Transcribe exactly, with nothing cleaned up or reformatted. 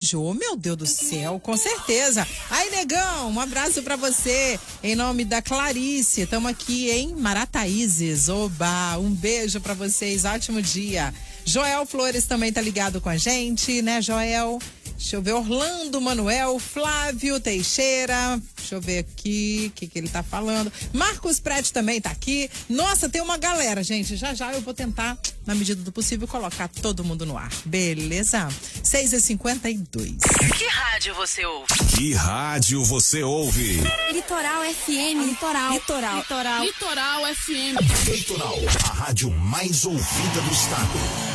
beijo. Oh, meu Deus do céu, com certeza. Aí, negão, um abraço pra você. Em nome da Clarice, estamos aqui em Marataízes. Oba, um beijo pra vocês, ótimo dia. Joel Flores também tá ligado com a gente, né, Joel? Deixa eu ver, Orlando Manuel, Flávio Teixeira, deixa eu ver aqui o que, que ele tá falando. Marcos Prete também tá aqui. Nossa, tem uma galera, gente. Já já eu vou tentar, na medida do possível, colocar todo mundo no ar. Beleza? seis e cinquenta e dois. Que rádio você ouve? Que rádio você ouve? Litoral F M. Litoral. Litoral. Litoral. Litoral F M. Litoral, a rádio mais ouvida do estado.